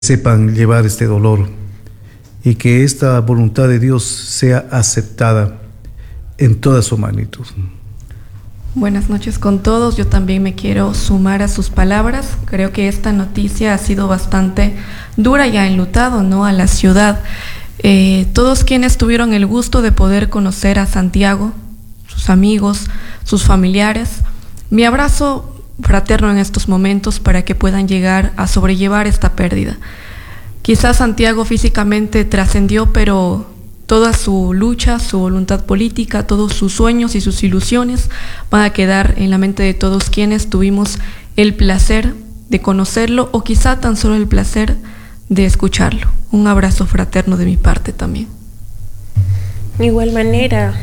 sepan llevar este dolor y que esta voluntad de Dios sea aceptada en toda su magnitud. Buenas noches con todos. Yo también me quiero sumar a sus palabras. Creo que esta noticia ha sido bastante dura y ha enlutado, ¿no?, a la ciudad. Todos quienes tuvieron el gusto de poder conocer a Santiago, sus amigos, sus familiares, mi abrazo fraterno en estos momentos para que puedan llegar a sobrellevar esta pérdida. Quizás Santiago físicamente trascendió, pero toda su lucha, su voluntad política, todos sus sueños y sus ilusiones van a quedar en la mente de todos quienes tuvimos el placer de conocerlo o quizá tan solo el placer de escucharlo. Un abrazo fraterno de mi parte también. De igual manera,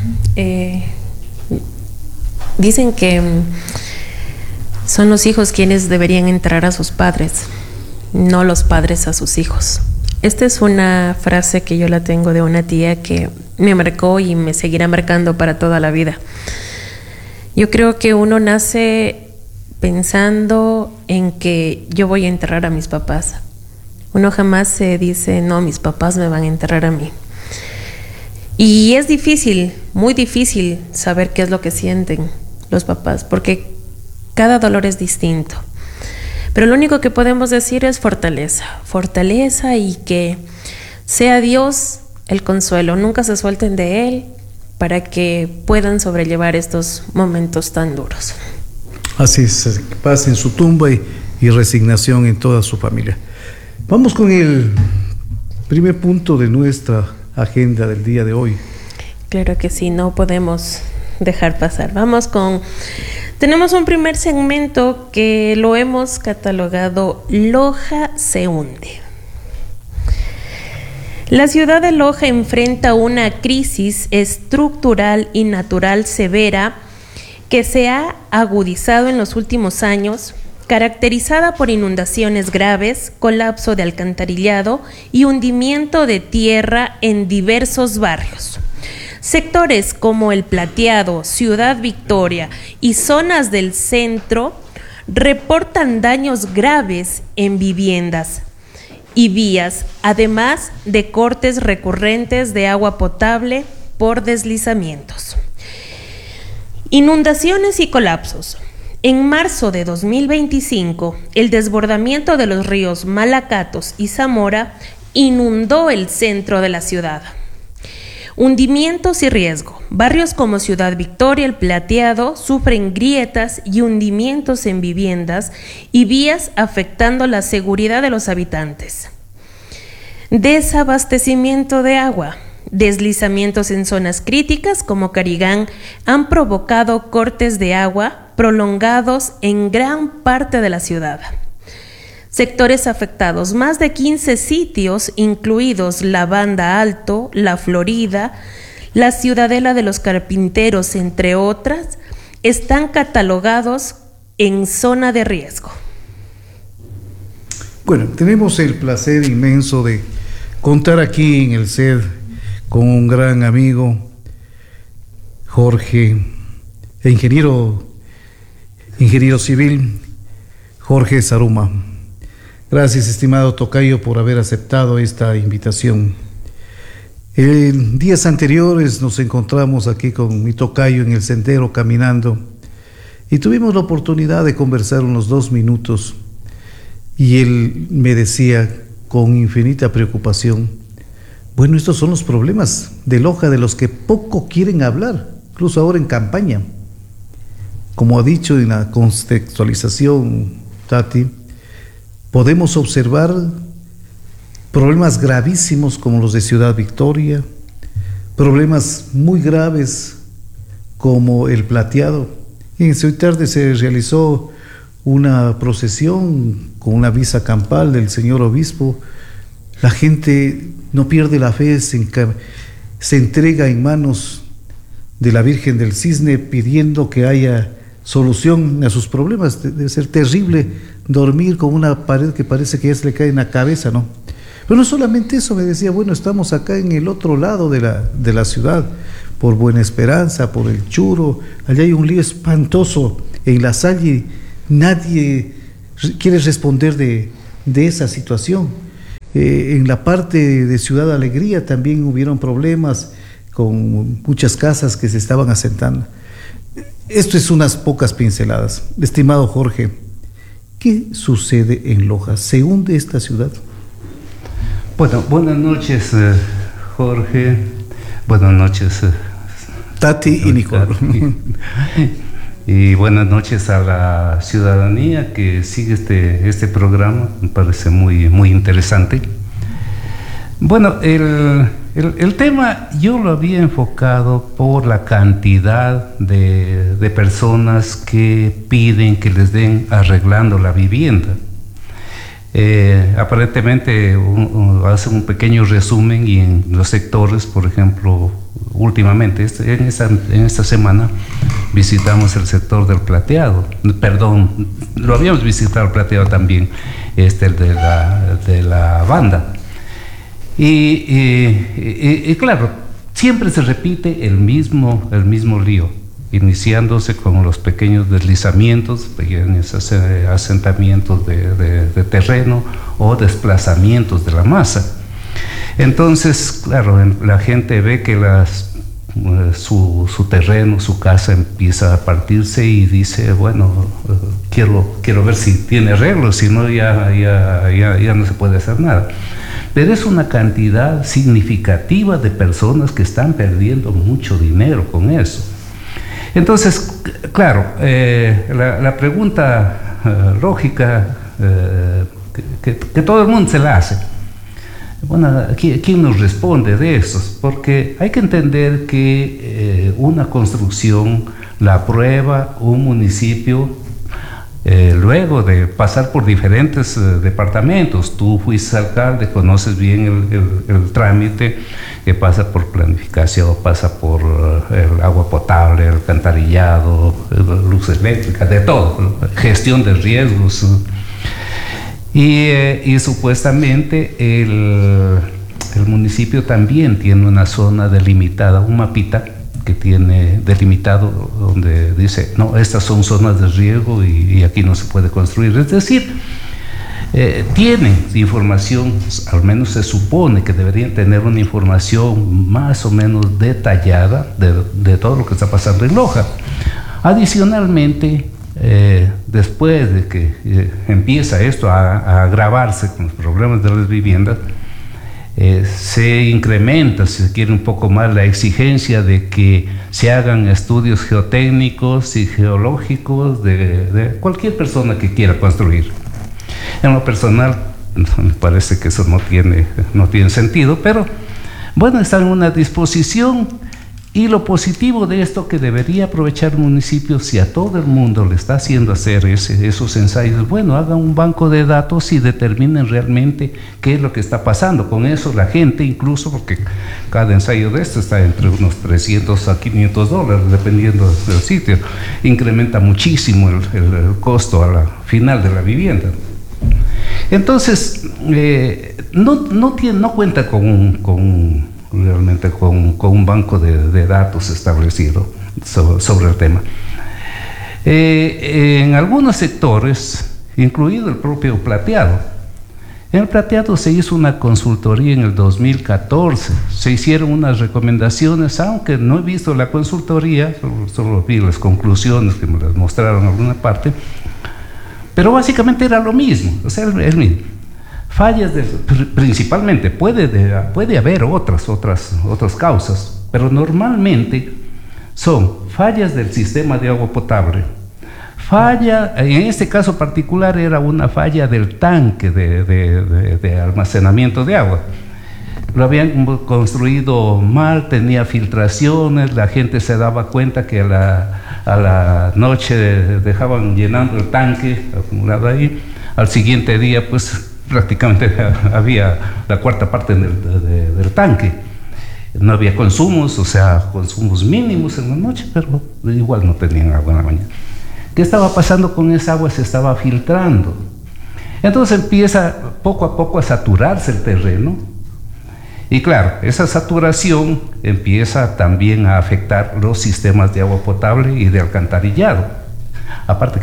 dicen que son los hijos quienes deberían enterrar a sus padres, no los padres a sus hijos. Esta es una frase que yo la tengo de una tía que me marcó y me seguirá marcando para toda la vida. Yo creo que uno nace pensando en que yo voy a enterrar a mis papás. Uno jamás se dice, no, mis papás me van a enterrar a mí. Y es difícil, muy difícil saber qué es lo que sienten los papás, porque cada dolor es distinto. Pero lo único que podemos decir es fortaleza y que sea Dios el consuelo. Nunca se suelten de Él para que puedan sobrellevar estos momentos tan duros. Así es, paz en su tumba y resignación en toda su familia. Vamos con el primer punto de nuestra agenda del día de hoy. Claro que sí, no podemos dejar pasar. Tenemos un primer segmento que lo hemos catalogado Loja se hunde. La ciudad de Loja enfrenta una crisis estructural y natural severa que se ha agudizado en los últimos años, caracterizada por inundaciones graves, colapso de alcantarillado y hundimiento de tierra en diversos barrios. Sectores como El Plateado, Ciudad Victoria y zonas del centro reportan daños graves en viviendas y vías, además de cortes recurrentes de agua potable por deslizamientos. Inundaciones y colapsos. En marzo de 2025, el desbordamiento de los ríos Malacatos y Zamora inundó el centro de la ciudad. Hundimientos y riesgo. Barrios como Ciudad Victoria, El Plateado sufren grietas y hundimientos en viviendas y vías afectando la seguridad de los habitantes. Desabastecimiento de agua. Deslizamientos en zonas críticas como Carigán han provocado cortes de agua prolongados en gran parte de la ciudad. Sectores afectados, más de 15 sitios, incluidos la Banda Alto, La Florida, la Ciudadela de los Carpinteros, entre otras, están catalogados en zona de riesgo. Bueno, tenemos el placer inmenso de contar aquí en el set con un gran amigo, Jorge, ingeniero civil, Jorge Zaruma. Gracias, estimado tocayo, por haber aceptado esta invitación. En días anteriores nos encontramos aquí con mi tocayo en el sendero caminando y tuvimos la oportunidad de conversar unos 2 minutos y él me decía con infinita preocupación, bueno, estos son los problemas de Loja de los que poco quieren hablar, incluso ahora en campaña. Como ha dicho en la contextualización, Tati, podemos observar problemas gravísimos como los de Ciudad Victoria, problemas muy graves como El Plateado. En hoy tarde se realizó una procesión con una misa campal del señor obispo. La gente no pierde la fe, se entrega en manos de la Virgen del Cisne pidiendo que haya solución a sus problemas. Debe ser terrible dormir con una pared que parece que ya se le cae en la cabeza, ¿no? Pero no solamente eso, me decía, bueno, estamos acá en el otro lado de la ciudad, por Buena Esperanza, por El Churo, allá hay un lío espantoso en La Salle, nadie quiere responder de esa situación. En la parte de Ciudad Alegría también hubieron problemas con muchas casas que se estaban asentando. Esto es unas pocas pinceladas. Estimado Jorge, ¿qué sucede en Loja? ¿Se hunde esta ciudad? Bueno, buenas noches, Jorge. Buenas noches, Tati y Nicole. Y buenas noches a la ciudadanía que sigue este programa. Me parece muy interesante. Bueno, el tema yo lo había enfocado por la cantidad de personas que piden que les den arreglando la vivienda. Aparentemente hace un pequeño resumen y en los sectores, por ejemplo, últimamente, en esta semana visitamos el sector del Plateado, perdón, lo habíamos visitado el Plateado también, el de la Banda. Y claro, siempre se repite el mismo lío, iniciándose con los pequeños deslizamientos, pequeños asentamientos de terreno o desplazamientos de la masa. Entonces, claro, la gente ve que su terreno, su casa empieza a partirse y dice, bueno, quiero ver si tiene arreglo, si no ya no se puede hacer nada. Pero es una cantidad significativa de personas que están perdiendo mucho dinero con eso. Entonces, claro, la pregunta lógica que todo el mundo se la hace, bueno, ¿quién nos responde de eso? Porque hay que entender que una construcción la aprueba un municipio luego de pasar por diferentes departamentos. Tú fuiste alcalde, conoces bien el trámite que pasa por planificación, pasa por el agua potable, el alcantarillado, luz eléctrica, de todo, gestión de riesgos. Y supuestamente el municipio también tiene una zona delimitada, un mapita que tiene delimitado donde dice, no, estas son zonas de riesgo y aquí no se puede construir. Es decir, tienen información, al menos se supone que deberían tener una información más o menos detallada de todo lo que está pasando en Loja. Adicionalmente, después de que empieza esto a agravarse con los problemas de las viviendas, se incrementa, si se quiere, un poco más la exigencia de que se hagan estudios geotécnicos y geológicos de cualquier persona que quiera construir. En lo personal, me parece que eso no tiene sentido, pero bueno, está en una disposición. Y lo positivo de esto que debería aprovechar el municipio, si a todo el mundo le está haciendo hacer esos ensayos, bueno, hagan un banco de datos y determinen realmente qué es lo que está pasando. Con eso la gente, incluso porque cada ensayo de esto está entre unos $300 a $500, dependiendo del sitio, incrementa muchísimo el costo a la final de la vivienda. Entonces, no cuenta realmente con un banco de datos establecido sobre el tema. En algunos sectores, incluido el propio Plateado, en el Plateado se hizo una consultoría en el 2014, se hicieron unas recomendaciones, aunque no he visto la consultoría, solo vi las conclusiones que me las mostraron en alguna parte, pero básicamente era lo mismo, o sea, el mismo. Fallas principalmente, puede haber otras causas, pero normalmente son fallas del sistema de agua potable, en este caso particular era una falla del tanque de almacenamiento de agua. Lo habían construido mal, tenía filtraciones, la gente se daba cuenta que a la noche dejaban llenando el tanque acumulado ahí, al siguiente día pues prácticamente había la cuarta parte del tanque. No había consumos, o sea, consumos mínimos en la noche, pero igual no tenían agua en la mañana. ¿Qué estaba pasando con esa agua? Se estaba filtrando. Entonces empieza poco a poco a saturarse el terreno. Y claro, esa saturación empieza también a afectar los sistemas de agua potable y de alcantarillado. Aparte que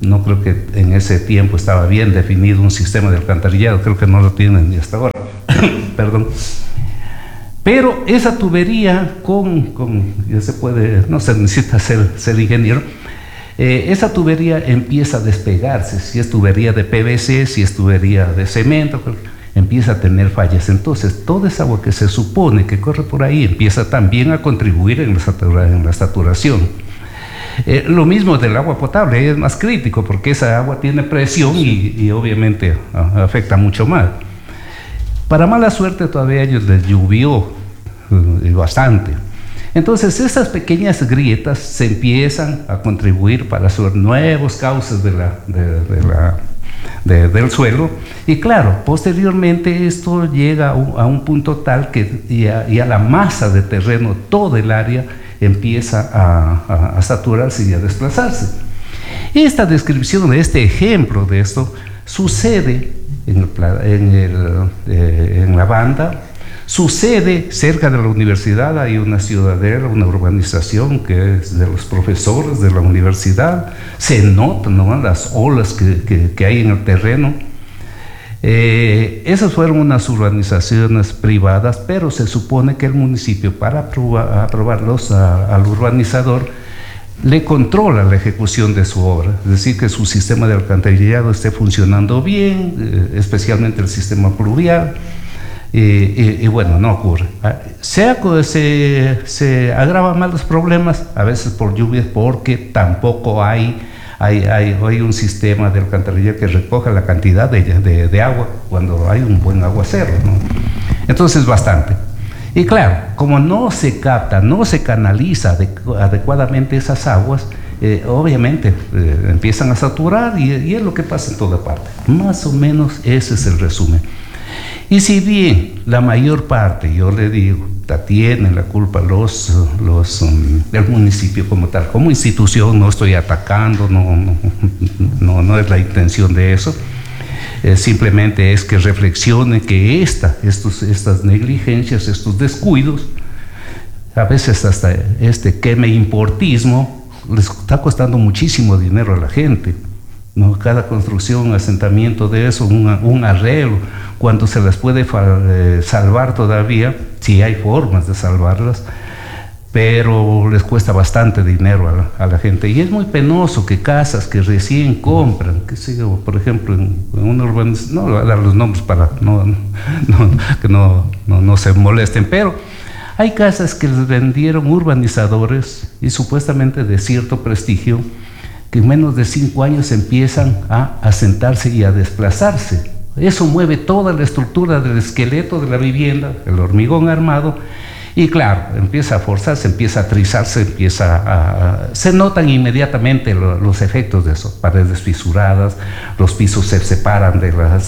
No creo que en ese tiempo estaba bien definido un sistema de alcantarillado, creo que no lo tienen ni hasta ahora. Perdón. Pero esa tubería ya se puede, no se necesita ser ingeniero, esa tubería empieza a despegarse, si es tubería de PVC, si es tubería de cemento, empieza a tener fallas. Entonces, toda esa agua que se supone que corre por ahí empieza también a contribuir en la saturación. Lo mismo del agua potable, es más crítico porque esa agua tiene presión y obviamente afecta mucho más. Para mala suerte todavía a ellos les llovió bastante. Entonces esas pequeñas grietas se empiezan a contribuir para hacer nuevos cauces del suelo, y claro, posteriormente esto llega a un punto tal que ya la masa de terreno, todo el área, empieza a saturarse y a desplazarse. Esta descripción de este ejemplo de esto sucede en la banda, sucede cerca de la universidad. Hay una ciudadela, una urbanización que es de los profesores de la universidad. Se notan, ¿no?, las olas que hay en el terreno. Esas fueron unas urbanizaciones privadas, pero se supone que el municipio, para aprobarlos al urbanizador, le controla la ejecución de su obra, es decir, que su sistema de alcantarillado esté funcionando bien, especialmente el sistema pluvial, y bueno, no ocurre. Se agravan más los problemas, a veces por lluvias, porque tampoco hay un sistema de alcantarillado que recoja la cantidad de agua cuando hay un buen aguacero, ¿no? Entonces, bastante. Y claro, como no se capta, no se canaliza adecuadamente esas aguas, obviamente empiezan a saturar, y es lo que pasa en toda parte. Más o menos ese es el resumen. Y si bien la mayor parte, yo le digo, tienen la culpa el municipio como tal, como institución, no estoy atacando, no es la intención de eso. Simplemente es que reflexione que estas negligencias, estos descuidos, a veces hasta queme-importismo, les está costando muchísimo dinero a la gente, ¿no? Cada construcción, asentamiento de eso, un arreglo, cuando se las puede salvar todavía, sí hay formas de salvarlas, pero les cuesta bastante dinero a la gente. Y es muy penoso que casas que recién compran, que sigo, por ejemplo, en una urbanización, no voy a dar los nombres para que no se molesten, pero hay casas que les vendieron urbanizadores y supuestamente de cierto prestigio, que en menos de 5 años empiezan a asentarse y a desplazarse. Eso mueve toda la estructura del esqueleto de la vivienda, el hormigón armado, y claro, empieza a forzarse, empieza a trizarse, se notan inmediatamente los efectos de eso: paredes fisuradas, los pisos se separan de las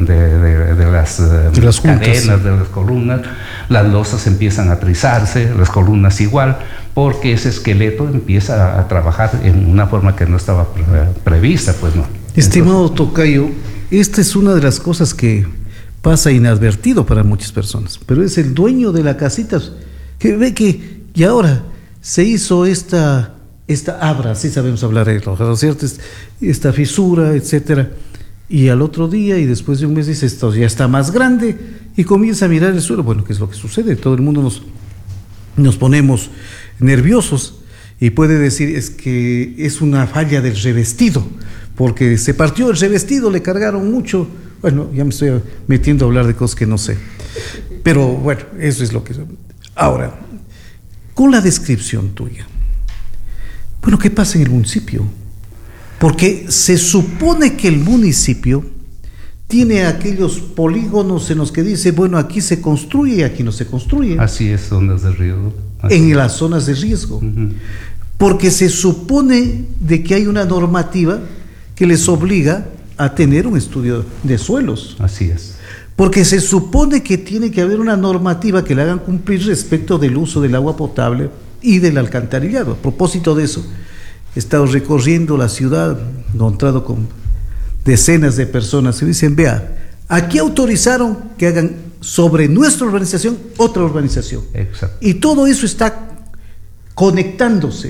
cadenas, de las columnas, las losas empiezan a trizarse, las columnas igual, porque ese esqueleto empieza a trabajar en una forma que no estaba prevista, pues no. Estimado tocayo, esta es una de las cosas que pasa inadvertido para muchas personas, pero es el dueño de la casita que ve que y ahora se hizo esta abra, sí sabemos hablar de ¿no es cierto? Esta fisura, etcétera, y al otro día y después de un mes dice, esto ya está más grande, y comienza a mirar el suelo. Bueno, ¿qué es lo que sucede? Todo el mundo nos ponemos nerviosos y puede decir, es que es una falla del revestido, porque se partió el revestido, le cargaron mucho. Bueno, ya me estoy metiendo a hablar de cosas que no sé, pero bueno, eso es lo que... Ahora, con la descripción tuya, bueno, ¿qué pasa en el municipio? Porque se supone que el municipio tiene aquellos polígonos en los que dice, bueno, aquí se construye y aquí no se construye. Así es, zonas de riesgo. En las zonas de riesgo. Porque se supone de que hay una normativa que les obliga a tener un estudio de suelos. Así es. Porque se supone que tiene que haber una normativa que le hagan cumplir respecto del uso del agua potable y del alcantarillado. A propósito de eso, he estado recorriendo la ciudad, encontrado con decenas de personas que dicen, vea, aquí autorizaron que hagan sobre nuestra urbanización otra urbanización. Exacto. Y todo eso está conectándose.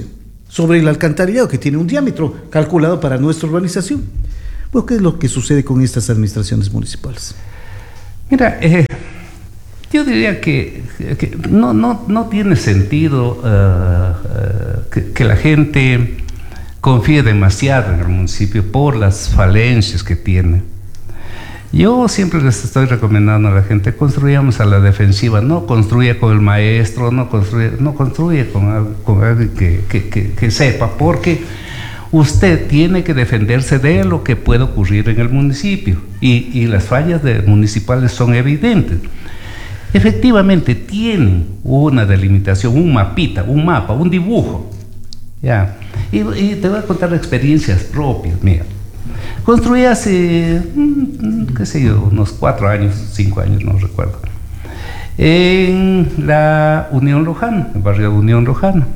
sobre el alcantarillado que tiene un diámetro calculado para nuestra urbanización. Bueno, ¿qué es lo que sucede con estas administraciones municipales? Mira, yo diría que no tiene sentido que la gente confíe demasiado en el municipio por las falencias que tiene. Yo siempre les estoy recomendando a la gente, construyamos a la defensiva, no construya con el maestro, no construya con alguien que sepa, porque usted tiene que defenderse de lo que puede ocurrir en el municipio, y las fallas municipales son evidentes. Efectivamente tienen una delimitación, un mapita, un mapa, un dibujo, ¿ya? Y te voy a contar experiencias propias. Mira, construí hace, qué sé yo, unos 4 años, 5 años, no recuerdo, en la Unión Lojana, el barrio de Unión Lojana.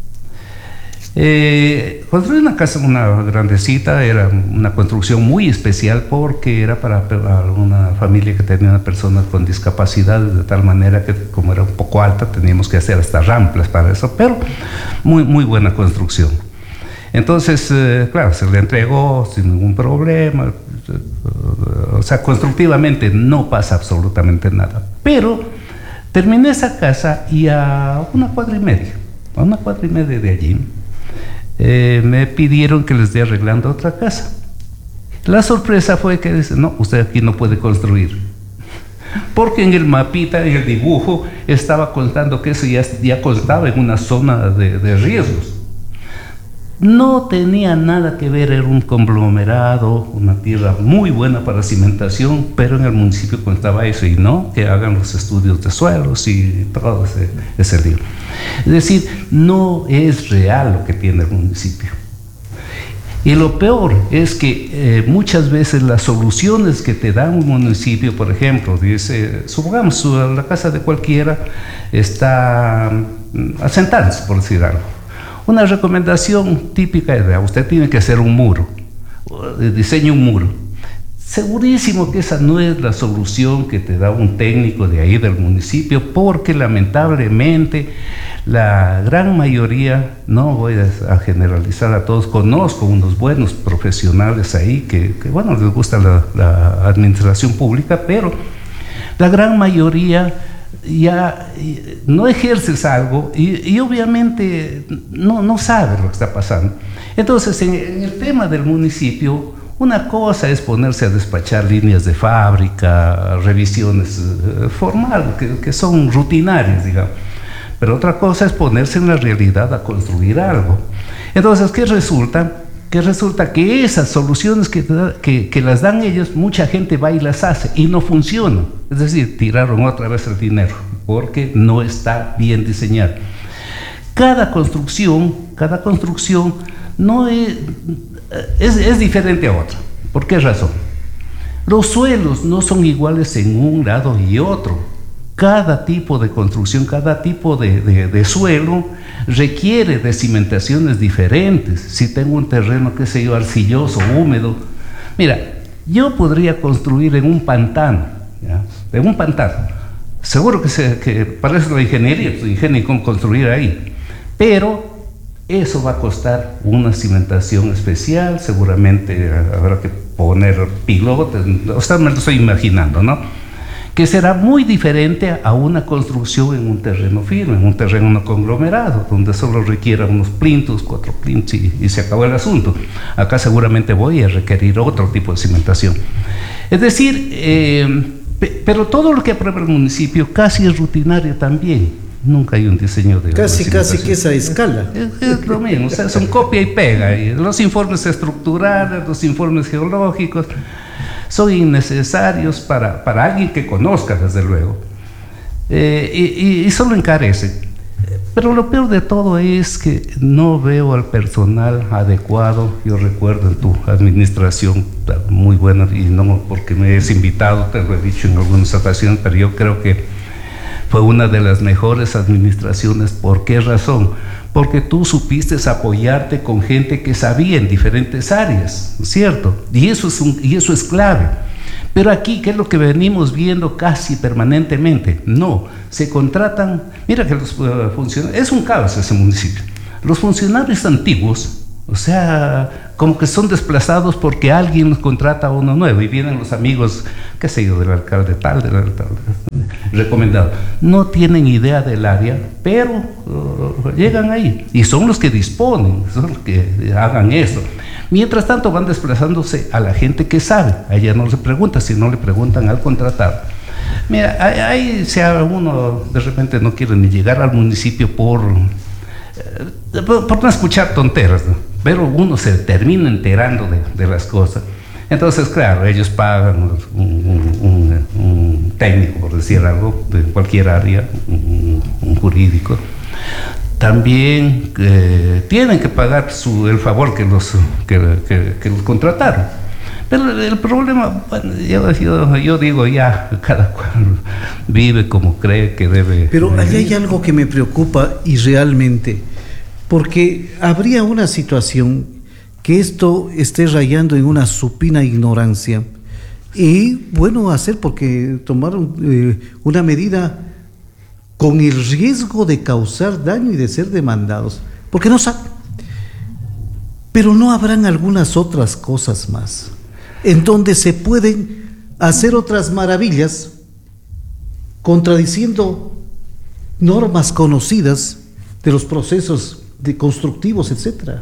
Construí una casa, una grandecita, era una construcción muy especial porque era para una familia que tenía una persona con discapacidad, de tal manera que, como era un poco alta, teníamos que hacer hasta rampas para eso, pero muy buena construcción. Entonces, claro, se le entregó sin ningún problema, o sea, constructivamente no pasa absolutamente nada. Pero terminé esa casa y a una cuadra y media de allí, me pidieron que les dé arreglando otra casa. La sorpresa fue que dicen, no, usted aquí no puede construir, porque en el mapita, en el dibujo, estaba contando que eso ya contaba en una zona de riesgos. No tenía nada que ver, era un conglomerado, una tierra muy buena para cimentación, pero en el municipio contaba eso, y no que hagan los estudios de suelos y todo ese lío. Es decir, no es real lo que tiene el municipio. Y lo peor es que muchas veces las soluciones que te da un municipio, por ejemplo, dice, supongamos la casa de cualquiera está asentándose, por decir algo. Una recomendación típica es, usted tiene que hacer un muro, diseñe un muro. Segurísimo que esa no es la solución que te da un técnico de ahí del municipio, porque lamentablemente la gran mayoría, no voy a generalizar a todos, conozco unos buenos profesionales ahí que bueno, les gusta la administración pública, pero la gran mayoría ya no ejerces algo y obviamente no sabe lo que está pasando. Entonces, en el tema del municipio, una cosa es ponerse a despachar líneas de fábrica, revisiones formales, que son rutinarias, digamos. Pero otra cosa es ponerse en la realidad a construir algo. Entonces, ¿qué resulta? Que resulta que esas soluciones que las dan ellos, mucha gente va y las hace y no funcionan. Es decir, tiraron otra vez el dinero porque no está bien diseñado. Cada construcción no es diferente a otra. ¿Por qué razón? Los suelos no son iguales en un lado y otro. Cada tipo de construcción, cada tipo de suelo requiere de cimentaciones diferentes. Si tengo un terreno, qué sé yo, arcilloso, húmedo. Mira, yo podría construir en un pantano, ¿ya? En un pantano. Seguro que para eso la ingeniería, pues ingenia cómo construir ahí. Pero eso va a costar una cimentación especial, seguramente habrá que poner pilotes, o sea, me lo estoy imaginando, ¿no? Que será muy diferente a una construcción en un terreno firme, en un terreno no conglomerado, donde solo requiera unos plintos, 4 plintos y se acabó el asunto. Acá seguramente voy a requerir otro tipo de cimentación. Es decir, pero todo lo que aprueba el municipio casi es rutinario también. Nunca hay un diseño de casi que esa escala. Es lo mismo, o sea, son copia y pega. Y los informes estructurales, los informes geológicos son innecesarios para alguien que conozca, desde luego, y solo encarecen. Pero lo peor de todo es que no veo al personal adecuado. Yo recuerdo en tu administración, muy buena, y no porque me has invitado, te lo he dicho en algunas ocasiones, pero yo creo que fue una de las mejores administraciones. ¿Por qué razón? Porque tú supiste apoyarte con gente que sabía en diferentes áreas, ¿cierto? Y eso es clave. Pero aquí, ¿qué es lo que venimos viendo casi permanentemente? No, se contratan, mira que los funcionarios, es un caos ese municipio. los funcionarios antiguos, o sea, como que son desplazados porque alguien los contrata a uno nuevo y vienen los amigos, qué sé yo, del alcalde tal, recomendado. No tienen idea del área, pero llegan ahí y son los que disponen, son los que hagan eso. Mientras tanto van desplazándose a la gente que sabe. A ella no se pregunta, si no le preguntan al contratado. Mira, ahí sea uno de repente no quiere ni llegar al municipio por no escuchar tonteras, ¿no? Pero uno se termina enterando de las cosas. Entonces, claro, ellos pagan un técnico, por decir algo, de cualquier área, un jurídico. También tienen que pagar el favor que los contrataron. Pero el problema, bueno, yo digo ya, cada cual vive como cree que debe. Pero ahí hay algo que me preocupa y realmente, porque habría una situación que esto esté rayando en una supina ignorancia y bueno, porque tomaron una medida con el riesgo de causar daño y de ser demandados, porque no saben. Pero no habrán algunas otras cosas más, en donde se pueden hacer otras maravillas, contradiciendo normas conocidas de los procesos constructivos, etcétera.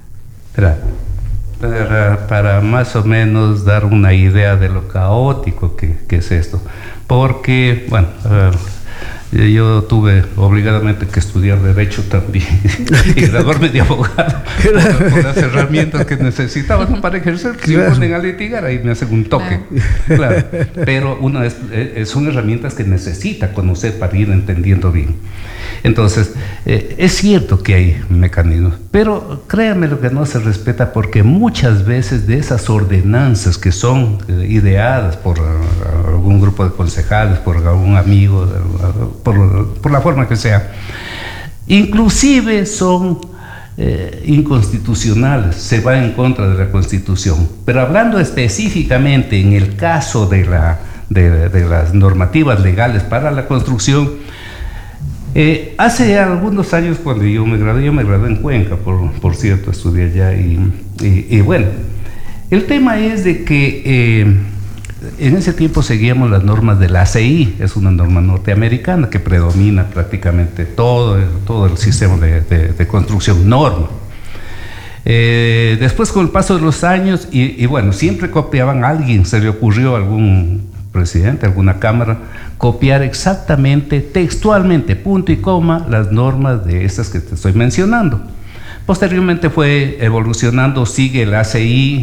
Para más o menos dar una idea de lo caótico que es esto, porque, bueno, yo tuve obligadamente que estudiar Derecho también y graduarme de abogado por las herramientas que necesitaba, ¿no? Para ejercer, que se ponen a litigar, ahí me hacen un toque. Claro. Pero son herramientas que necesita conocer para ir entendiendo bien. Entonces, es cierto que hay mecanismos, pero créanme lo que no se respeta, porque muchas veces de esas ordenanzas que son ideadas por algún grupo de concejales, por algún amigo, por la forma que sea, inclusive son inconstitucionales, se va en contra de la Constitución. Pero hablando específicamente en el caso de las normativas legales para la construcción, hace algunos años, cuando yo me gradué en Cuenca, por cierto, estudié allá y bueno, el tema es de que en ese tiempo seguíamos las normas de la ACI, es una norma norteamericana que predomina prácticamente todo el sistema de construcción, norma. Después, con el paso de los años, y bueno, siempre copiaban a alguien, se le ocurrió a algún presidente, alguna cámara, copiar exactamente, textualmente, punto y coma, las normas de estas que te estoy mencionando. Posteriormente fue evolucionando, sigue el ACI,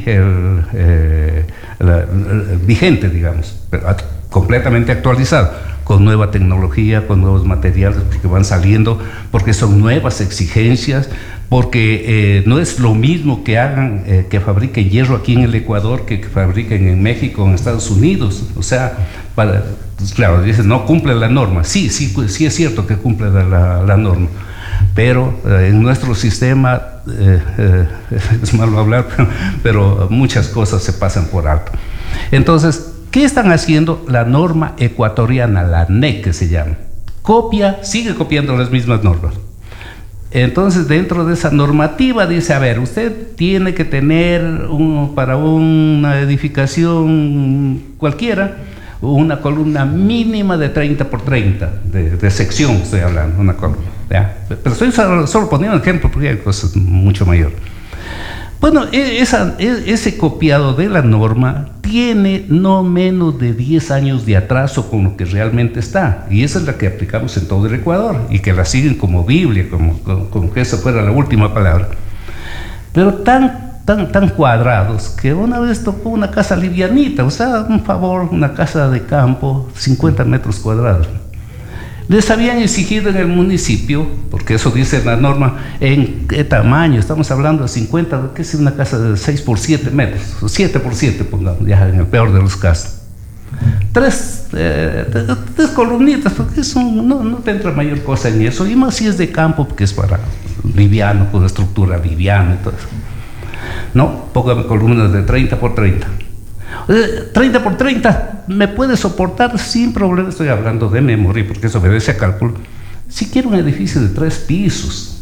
vigente, digamos, pero completamente actualizado, con nueva tecnología, con nuevos materiales, porque van saliendo, porque son nuevas exigencias, porque no es lo mismo que hagan, que fabriquen hierro aquí en el Ecuador que fabriquen en México o en Estados Unidos. O sea, claro, dicen, no cumple la norma. Sí es cierto que cumple la norma, pero en nuestro sistema, es malo hablar, pero muchas cosas se pasan por alto. Entonces, ¿qué están haciendo? La norma ecuatoriana, la NEC que se llama, sigue copiando las mismas normas. Entonces, dentro de esa normativa dice, a ver, usted tiene que tener para una edificación cualquiera, una columna mínima de 30 por 30, de sección estoy hablando, una columna, ¿ya? Pero estoy solo poniendo un ejemplo porque hay cosas mucho mayores. Bueno, ese copiado de la norma tiene no menos de 10 años de atraso con lo que realmente está, y esa es la que aplicamos en todo el Ecuador, y que la siguen como Biblia, como que esa fuera la última palabra. Pero tan cuadrados, que una vez tocó una casa livianita, o sea, un favor, una casa de campo, 50 metros cuadrados. Les habían exigido en el municipio, porque eso dice la norma, en qué tamaño, estamos hablando de 50, que es una casa de 6 por 7 metros, o 7 por 7, pongamos, ya en el peor de los casos. Tres columnitas, porque eso no te entra mayor cosa en eso, y más si es de campo, porque es para liviano, con estructura liviana y todo eso. No, póngame columnas de 30 por 30. 30 por 30 me puede soportar sin problema, estoy hablando de memoria porque eso obedece a cálculo. Si quiero un edificio de 3 pisos,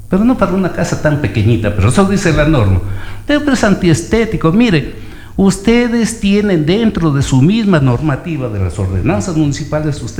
pero no para una casa tan pequeñita, pero eso dice la norma. Pero es antiestético. Mire, ustedes tienen dentro de su misma normativa de las ordenanzas municipales,